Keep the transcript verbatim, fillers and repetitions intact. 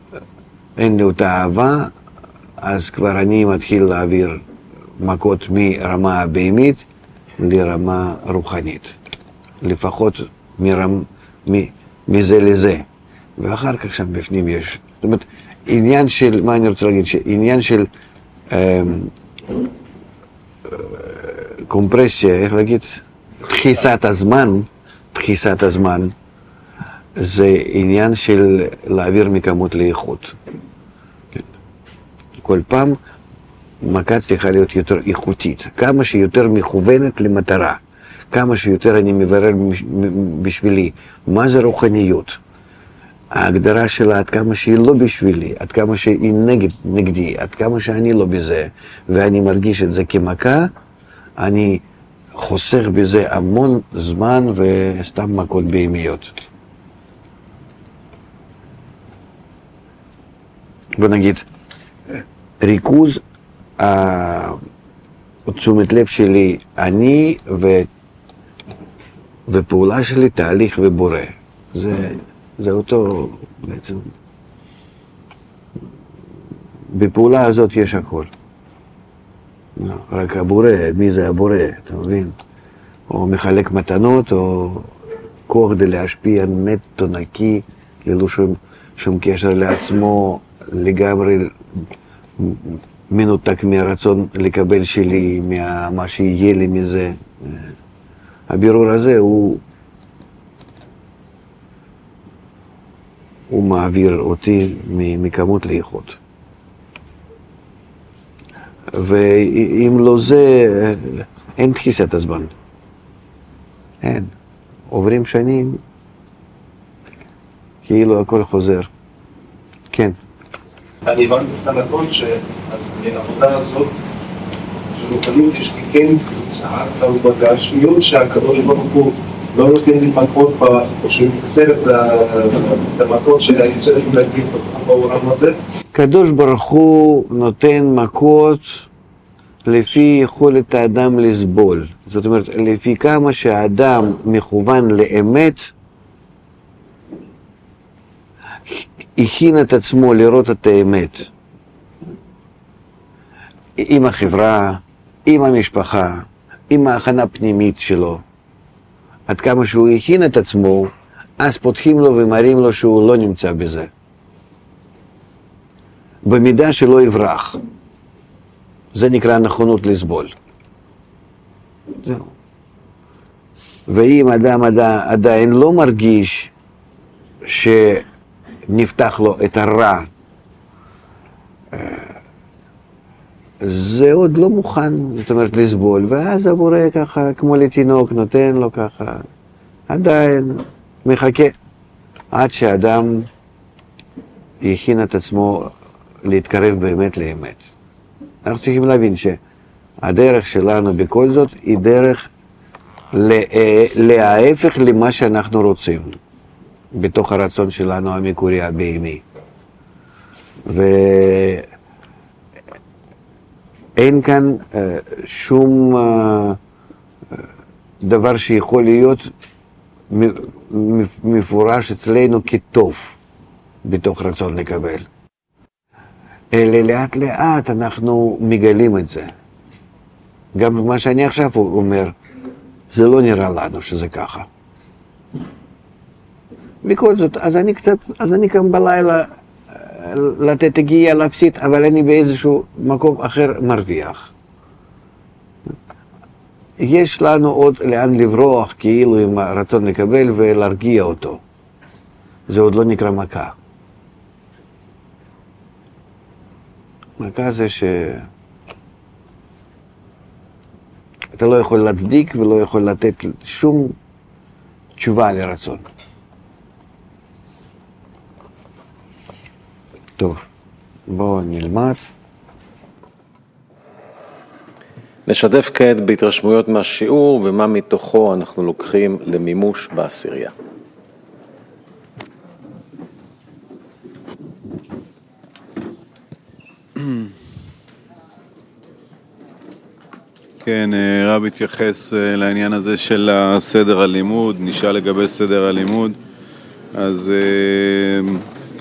אין לי אותה אהבה, אז כבר אני מתחיל להעביר מכות מרמה הבהמית לרמה רוחנית. לפחות מרמ, מ, מזה לזה. ואחר כך שם בפנים יש. זאת אומרת, עניין של, מה אני רוצה להגיד? עניין של אה, קומפרסיה, איך להגיד? דחיסת הזמן, דחיסת הזמן, זה עניין של להעביר מכמות לאיכות. כל פעם מכה צריכה להיות יותר איכותית, כמה שיותר מכוונת למטרה, כמה שיותר אני מברר בשבילי מה זה רוחניות. ההגדרה שלה עד כמה שהיא לא בשבילי, עד כמה שהיא נגד, נגדי, עד כמה שאני לא בזה, ואני מרגיש את זה כמכה, אני חוסך בזה המון זמן וסתם מכות בהמיות. בוא נגיד, ריכוז תשומת לב שלי, אני ו... ופעולה שלי, תהליך ובורא. זה, זה אותו בעצם. בפעולה הזאת יש הכל. רק הבורא, מי זה הבורא, אתה מבין? או מחלק מתנות, או כוח כדי להשפיע נטו נקי, ללא שום, שום קשר לעצמו, לגמרי מנותק מהרצון לקבל שלי, מה שיהיה לי מזה. הבירור הזה הוא, הוא מעביר אותי מכמות לאיכות. ואם לא זה, אין דחיסת הזמן. אין. עוברים שנים, כאילו הכל חוזר. כן. אני הבנתי את הנכון שאז מהעבודה הזאת, שרוחניות יש לי כן קבוצה, אבל בגשמיות שהקדוש ברוך הוא לא נותן לי מכות, או שהוא מקצר את המכות שהיוצר להגיד בעולם הזה. הקדוש ברוך הוא נותן מכות לפי יכולת האדם לסבול. זאת אומרת, לפי כמה שהאדם מכוון לאמת, הכין את עצמו לראות את האמת. עם החברה, עם המשפחה, עם ההכנה הפנימית שלו. עד כמה שהוא הכין את עצמו, אז פותחים לו ומראים לו שהוא לא נמצא בזה. במידה שלא יברח. זה נקרא נכונות לסבול. זהו. ואם אדם עדיין לא מרגיש שנפתח לו את הרע, זה עוד לא מוכן, זאת אומרת, לסבול, ואז הבורא ככה, כמו לתינוק, נותן לו ככה, עדיין מחכה, עד שאדם יכין את עצמו להתקרב באמת לאמת. אנחנו צריכים להבין שהדרך שלנו בכל זאת היא דרך להפך למה שאנחנו רוצים, בתוך הרצון שלנו המקורי הבהמי. ואין כאן uh, שום uh, דבר שיכול להיות מפורש אצלנו כטוב בתוך רצון לקבל. אלא לאט לאט אנחנו מגלים את זה. גם מה שאני עכשיו אומר, זה לא נראה לנו שזה ככה. בכל זאת, אז אני קצת, אז אני קם בלילה לתת הגיעה להפסיד, אבל אני באיזשהו מקום אחר מרוויח. יש לנו עוד לאן לברוח, כאילו עם הרצון לקבל ולהרגיע אותו. זה עוד לא נקרא מכה. מכה זה ש... אתה לא יכול להצדיק ולא יכול לתת שום תשובה לרצון. טוב, בואו נלמד. נשתף כעת בהתרשמויות מהשיעור ומה מתוכו אנחנו לוקחים למימוש בעשירייה. כן, רב התייחס לעניין הזה של סדר הלימוד, נשאל לגבי סדר הלימוד, אז